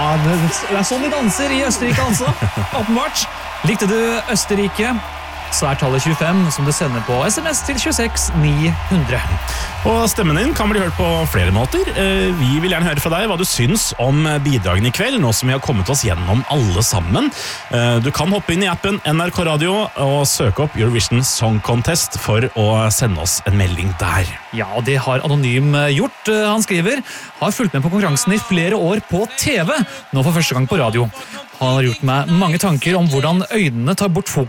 Ja, det sånn vi danser i Østerrike altså. Åpenbart. Likte du Østerrike? Så tallet 25 som du sender på SMS til 26 900. Og stemmen din kan bli hørt på flere måter. Vi vil gjerne høre fra deg hva du syns om bidragene i kveld, nå som vi har kommet oss gjennom alle sammen. Du kan hoppe inn i appen NRK Radio og søke opp Eurovision Song Contest for å sende oss en melding der. Ja, og det har Anonym gjort. Han skriver, har fulgt med på konkurransen i flere år på TV, nå for første gang på radio. Han har gjort meg mange tanker om hvordan øynene tar bort fokus